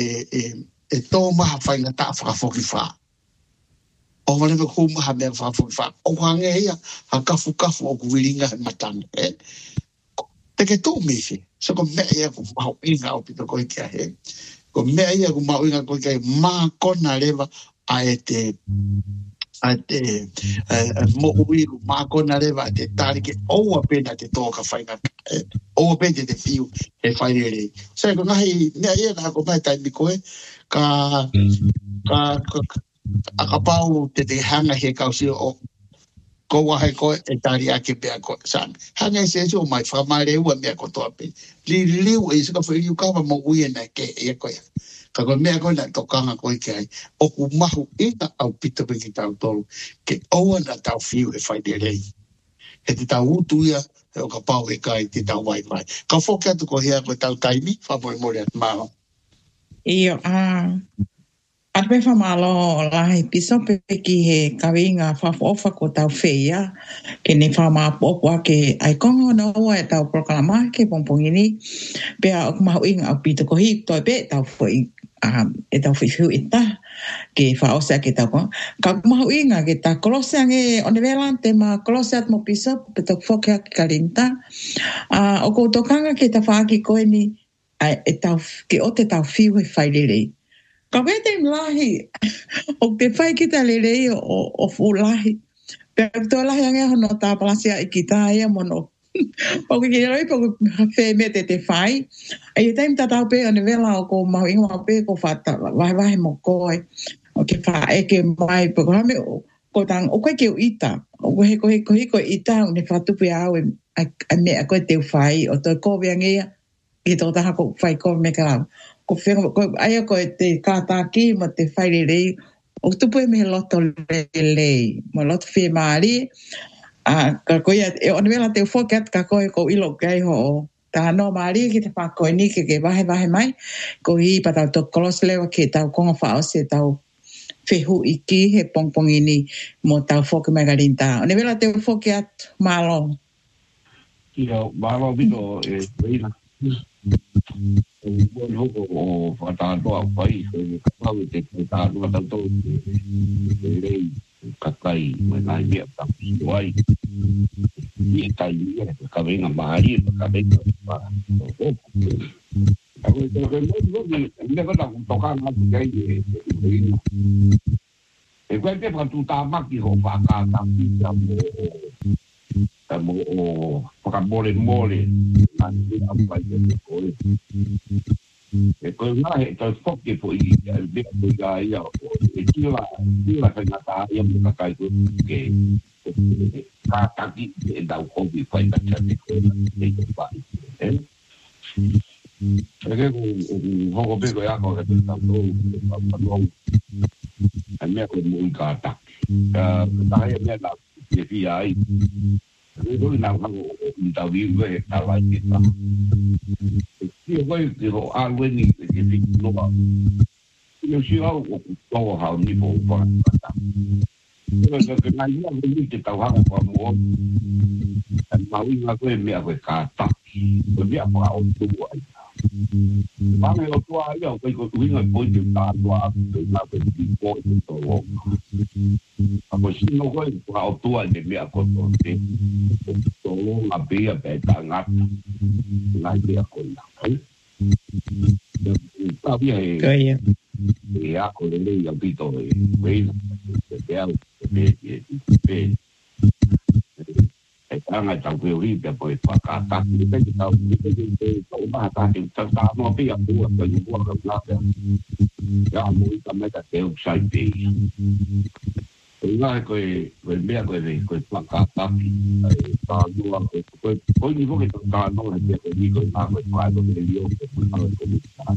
Speaker 3: e tō maha whainga ta whakafoki wha. O wale me kou maha mea whawhawha. O hange ia, ha kafu o kuwiringa he matanga. Te ke tō mehe. So ko mea ia ku maho inga o pito koi kia he. Ko mea ia ku maho inga koi kia he maa kona lewa a e te mo ui ku maa kona lewa a te tarike oua pena te tōka whainga. Oua pena te fiu he whairere. So ko ngahi mea ia na ko mai taimi koe ka akapau te hanga he kausi o ko wahe ko e tari ake pea ko san hanga se so mai famare ua mea ko tope li e se ka foi ka mo ui na ke e ko ya ka ko mea ko na tokanga ko ke ai o ku mahu ina au pito pe ki tau tolu ke o na tau fiu e fai de rei e te tau utuia e o ka pau e kai te tau vai mai ka foka tu ko hea ko tau taimi fa mo mo le mao
Speaker 2: io Arpe whamalo lahi piso pe ki he kawinga whafofa ko tau whea ke ne whamapopua ke ai kongo no ua e tau proklama ke pompongini pea o kumahu inga au pito ko hi toi pe tau whi e tau whiwhiu ita ke whaosea ke tau kongo ka kumahu inga ke ta kolosea nge o ne velante ma kolosea mo piso pe tau whokea ki karinta o koutokanga ke ta whaaki koe ni e tau ke o te tau whiu e whairerei ka wete mlahi o te whai ki ta lerei o fulahi. Pea tō lahi ange hono tā palasia i ki tā ea mono. O ki roi po whē me te whai. E taim tā tau pe o ne vela o ko mau ingo mau pe ko whata wahe mo koe. O ke wha eke mai po ko hame ko tang o koe ke o ita. O koe ko ita o ne whatupi au a mea koe te whai o tō kowe angea i tō taha ko whai koe me ka lau. Ko aia ko te kātaki ma te whairerei o tupu e me loto lelei mo loto whi maari ka koia e o nimela te ufokat ka koe ko ilo kai ho ta no maari ki te whakoe ni ke wahe mai ko hi patau to kolos lewa ke tau konga whao se tau whehu iki he pongpongini mo tau whoke magarinta o nimela te ufokat malo
Speaker 4: Ia malo bito e reina buon hoko o whataatoa whai, so i kapau te tātua tātou rei. kakai menai dia tapi wai dia tai ka venga mari ka venga aku itu kan dia kan tokan lagi gue pe patu tamak di hopa ka tapi kamu pakai mole nanti apa itu kalau nggak itu stop di poin dia bergaya itulah kenyataan yang mereka itu kaki dah hobi fight macam itu pak jadi aku bego ya kalau kita tahu aku mau kata saya ni nak FBI itu nak aku minta video kalau kita dia kalau aku ni jadi lupa有需要我做好你不放这个跟那一样的你就到行我毛应该会没会卡打我没有好多把那个抓要这个对那不就打抓对那个地方就做我心里会好多的没有个东西做那边被打压那边会特别係可以啊！佢哋呢有啲道理，俾當係就佢呢就會發價，但係跟住就做乜但係就打我邊有冇啊？佢冇咁啱嘅，有冇咁樣就幾好細地。佢拉佢咩佢發價打打咗啊！佢如果佢做打咗係咩？佢呢個打佢快到你用佢打佢打。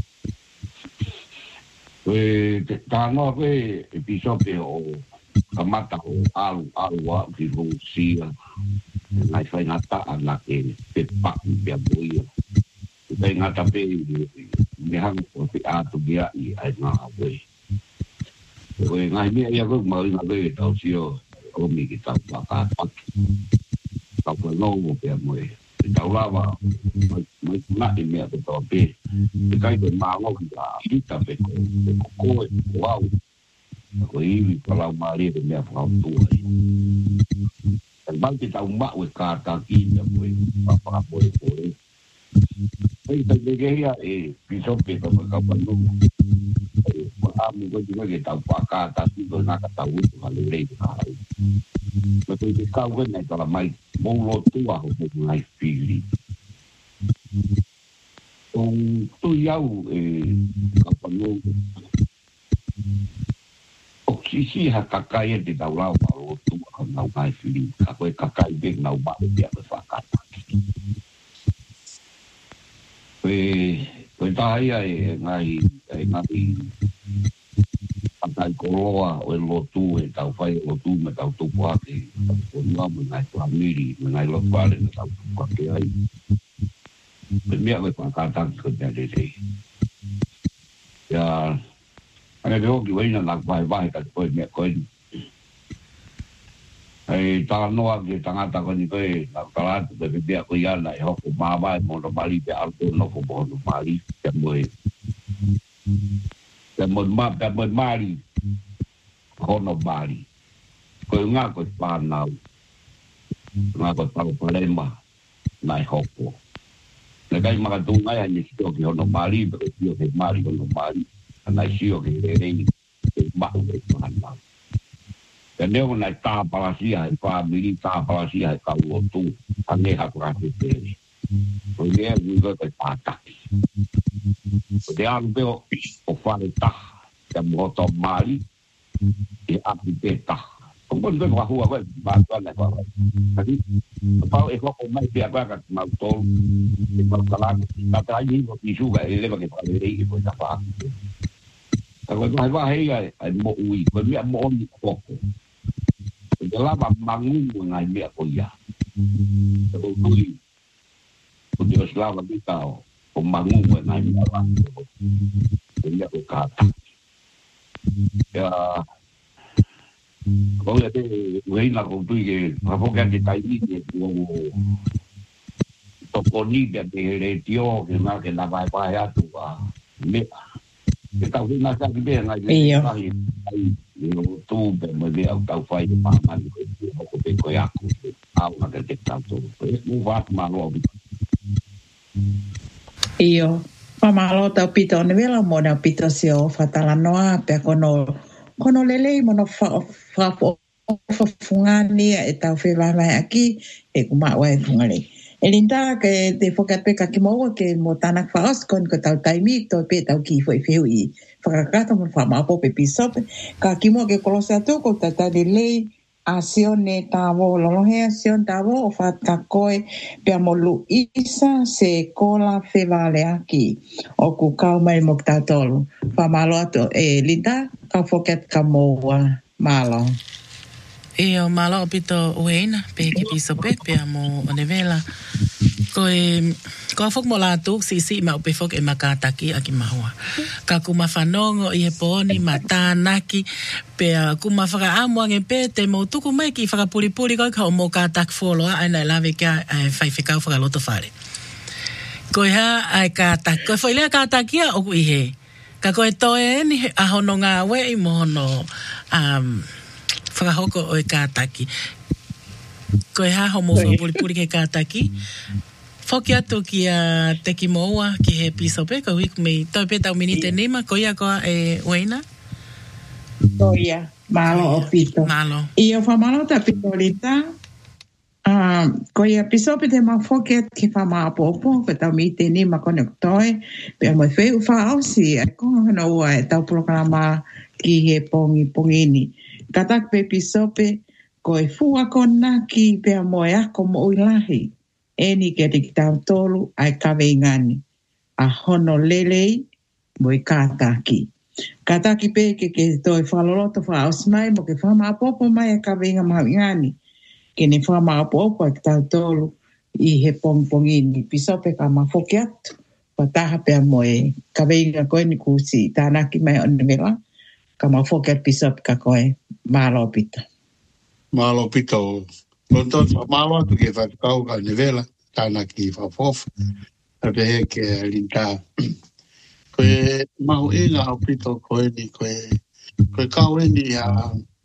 Speaker 4: 佢打咗佢必須要咁乜就阿話佢公司啊，係費拿打阿嘅別白別妹啊，費拿打俾你行我俾阿杜比亞係拿佢。Oi ngai me ia ko mau na le tau sio o mi ki tau pa ka tau ko no mo pe mo e tau la wa mai na i me to pe e kai ko ma ngo ka i ta pe ko wow ko i pa la ma ri de me fa tu ai ban ki tau ma o ka ta ki me mo e pa po e ai ta de ge ia e pi so pe pa ka pa no kami ko juga kita pakai tapi ko nakatawu kalau rate kai betul kita ko na tala mai molo tua ho mai fili tu yau kapano oksisi hakakai di tawau molo tua ko na mai fili kako kakai be na ba dia berfakat ko tai ai ngai Pakai koloa o lotu e tau fai lotu me tau tupu ake o nga mengai famili mengai lopale me tau tupu ake ai mea me pakatang kena dede ya ane ke hoki waina nak vai ka koe mea koe ai ta noa ke tangata ko ni koe nak talatu pe mea koe yana e hoko mawai mo no mali pe alto no ko mo no mali te moe Pemon mari, kono mari. Kau ngako panau, ngako tahu palema, naik hopo. Nagai makatungai hanya sio ke kono mari, bersio ke mari kono mari, naik sio ke rei, ke mahu ke panau. Dan dia naik ta palasia, family ta palasia kau tu, ane aku rasa ini. Dia juga ke patak. Dia ambil oferta yang motor mali di api peta. Kemudian tu bahu apa bantuan apa. Jadi kalau ekor komai dia apa mau tol di perkalan kata ini isu gak ele bagi paleri itu apa. Kalau tu hai mau ui, kalau dia mau ni kok. Dalam bangun mengai dia koya. Kalau tu dia selalu kita pembangun mengenai malam dia berkata ya kalau ada lain lah kau tu ke apa kan kita ini toko ni dia di radio kena kena bayar tu me Kita vina sa bibe ngai ai no tu be mo dia tau fai ma man ko pe ko ya ko au na ke tanto mu vat ma lo bi
Speaker 2: Io famalo tau pito ne vela mo na pito sio fatala noa pe kono lele mo no fa fungani e tau fe vai aki e kuma wa fungani elinda ke te fokat pe ka ki mo ke mo tanak faos kon ko tau taimi to pe tau ki foi fei fakakata mo fa ma po pe pisop ka ki mo ke kolosa to ko tata de lei asione tavo lohe asion tavo o fata koe pe mo lu isa se kola fe vale aki o ku kau mai mo tatolo fa malo ato e linda ka fokat ka mo malo
Speaker 1: E o malo pito uena pe ki piso pe mo o nevela ko fok mo la tu si ma pe fok e makataki aki mahua ka kuma fanongo i e poni matanaki pe kuma faka amwange pe te mo tuku mai ki faka puli ko ka mo katak folo ana lave ka fai fika faka loto fare ko ha ai katak ko foi le katakia o ku ihe ka ko to e ni a hono nga we i mo no whakahoko o e kātaki. Ko e haho mo whapuripuri ke kātaki. Whoki atu ki a teki moua ki he pisope, ko hiku mei tau pe tau minite nima, ko ia koa e Weina?
Speaker 2: Ko ia, malo o pito.
Speaker 1: Malo.
Speaker 2: I o whamalo ta pito rita, ko ia pisope te ma whoki atu ki whama apopo, ko tau minite nima kone kutoe, pe a moi wheu whaosi, e konga hana ua e tau programa ki he pongini. Katak pe pisope, ko e fua kona ki pea moe ako mo uilahi. E ni ke te ki tau tolu ai kawe ingani. A hono lelei mo i kātaki. Kātaki pe ke toi whaloloto wha ausmai mo ke whama apopo mai e kawe inga mau ingani. Ke ne whama apopo ai ki tau tolu i he pongini. Pisope ka ma whoki atu. Wataha pea moe kawe inga koe ni kusi tānaki mai o nevela. Ka ma whoket pisop ka koe malo pita.
Speaker 3: Malo pita o London malo atu ke whakau ka nevela tāna ki whafof. Tape he ke linta. Koe mahu inga au pita koe ni koe kau ni a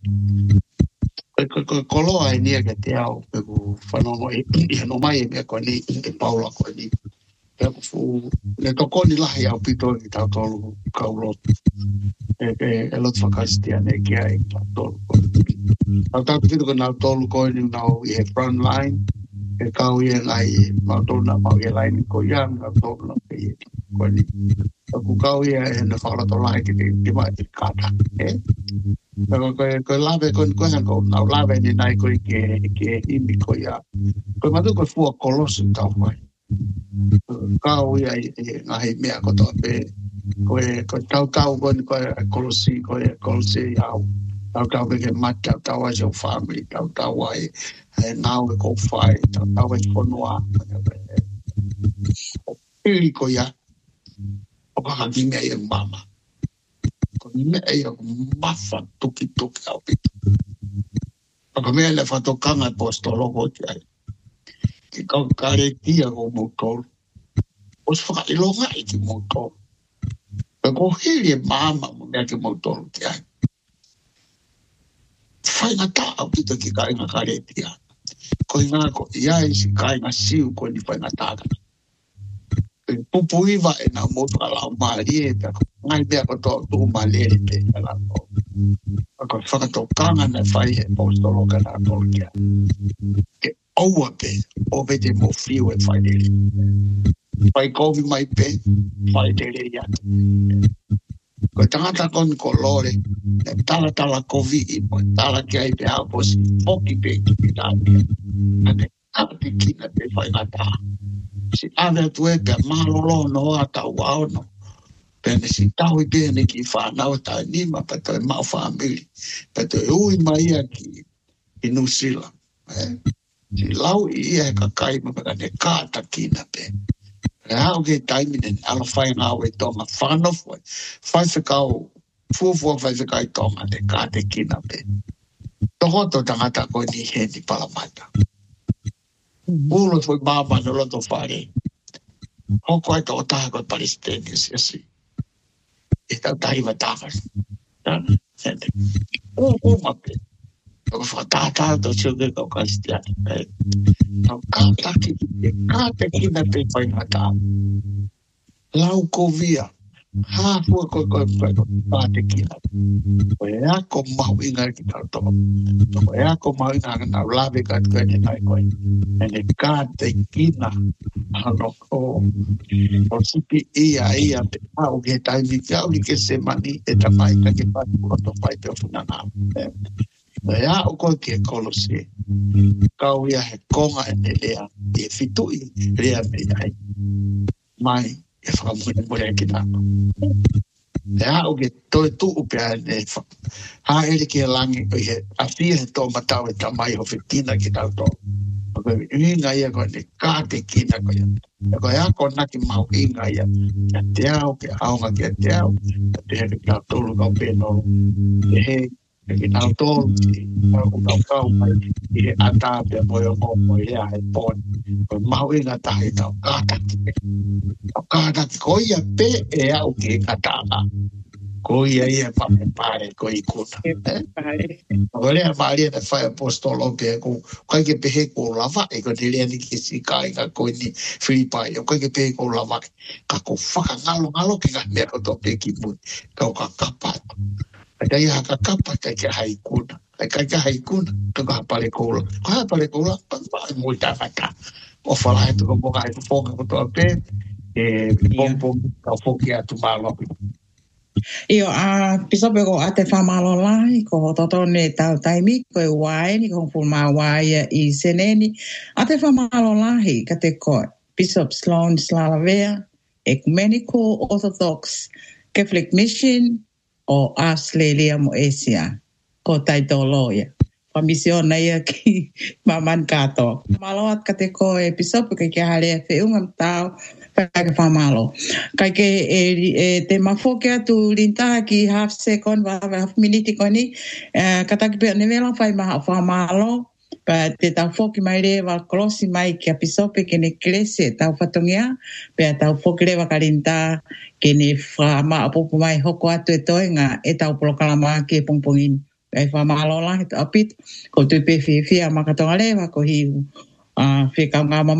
Speaker 3: koe koloa e nia ke te au pe ku whanongo i hano mai e mea koe ni e paula koe ni. Le tokoni lahi au pito i tau tolu kaulotu. E lot whakastia ne kia e tau tolu koe. Tau tau pito ka nau tolu koe ni nau i he front line. E kau i e ngai mau tolu na mau i e line ko iang nau tolu na pe i koe ni. Ku kau i e na whakalato lahi ki te mai te kata. Koe lawe koe hanko nau lawe ni nai koe ke imi koe ia. Koe matu koe fua kolosu tau mai. Kau ia ngahi mea kotoa pe koe tau koe kolosi au tau pe ke mata tau ai seu family tau ai ngau e kou whai tau ai whanua pili ko ia o kahangi mea i mama ko mea i mafa tuki au pita o ka mea le whatokanga postolo ko ti ai ki kau kare tia ko motor o se whakailonga i ki motor pe ko hiri e mama mo mea ki motor ki ai whainga tā au pita ki kainga kare tia ko inga ko iai si kainga siu ko ni whainga tā pupu iwa e na motu ala maari e pe ngai mea ko tō tu malere te ala ko whakatokanga na whai e postolo ka nā tōru kia ke aua pe o pe te mo fiu e whai dere. Whai kovi mai pe, whai dere i atu. Ko tangata kon ko lore, ne tala kovi i mo, tala ki ai pe hapos, foki pe ki pi tāpia. Ane ati kina pe whai ngata. Si ave tu e pe malolo no a tau no. Pe ne si tau i pe ne ki whanau ta nima, pe toi mau whamiri. Pe toi ui mai a ki New Zealand. Si lau i ia ka kai ma ka ne kāta kina pe. E hau ke taiminen ala whai ngau e tonga whanof wai. Whai whikau, fuafua whai whikai tonga ne kāta kina pe. Tohoto tangata koe ni he ni palamata. Ulo tui māma no loto whare. Hoko ai tō taha koe Palestinians yasi. e tau tahi wa tāwhas. O mape. Ko whakatā tō tio kau kastia. Tau kātaki, e kāte kina te whai hatā. Lau ko via. Hāfua koe kāte kina. Ko e ako mahu inga ki tau tō. Ko e ako mahu inga ka tau lawe ka koe ne tai koe. Ene kāte kina. Hano ko. O sipi ia te pao ke taimi kia uli ke se mani e ta mai ka ke pati koto pai te ofunana. E a o koe ke kolose. Kau ia he konga e ne lea. E fitui lea me iai. Mai e whakamune mure ki tāno. E a o ke toi tu upea ne ha ere ke langi o he a fia he tō matau e ta mai ho whitina ki tau tō. O koe inga ia koe ne kāte kina koe. E koe a koe naki mau inga ia. Kia te au ke aunga kia te au. Kia te he kia tōru kau pēnoro. E he ki tau tōru ki kau kau mai. I he ata pia moe o moe ea he pōni. Koe mau inga tahi tau kātaki. Tau kātaki koe ia pe e au ki e katanga. Ko ia pape pare ko I kuna. Ko lea maria na whai apostolo pe ko kai ke pehe ko lava e ko te lea ni ki si kai ka ko ni Filipai. O kai ke pehe ko lava ka ko whaka ngalo ki ka mea ko to pe ki mui. Ka o ka kapa. Ka ia ka kapa kai ke hai kuna. Kai ke hai kuna ka ka hapare ko la. Ka hapare ko la pa mui ta whaka. O whala he tuko moka he kuponga ko to pe. E pompo ka whoki atu mālopi.
Speaker 2: Io a pisope ko ate whamalo lai ko toto ne tau taimi ko e wai ni ko fulma wai I seneni ate whamalo lai ka te ko Bishop Sloan Slalavea Ecumenical Orthodox Catholic Mission o Australia mo Asia ko taito loia pamisiona ia ki maman kato maloat ka te ko e pisope ka kia hale e whiunga tau ka whamalo. Kai ke te mafoke atu rintaha ki half second, half minute koni, kataki pia nevela whai maha whamalo, pa te tau foki mai rewa kolosi mai ki apisope ke ne klese tau whatongia, pia tau foki rewa ka rintaha ke ne whama apopo mai hoko atu e toenga e tau polokalama ki e pongpongin. Kai whamalo la he to apit, ko tupe whiwhia makatonga rewa ko hiu. Whikau ngā mama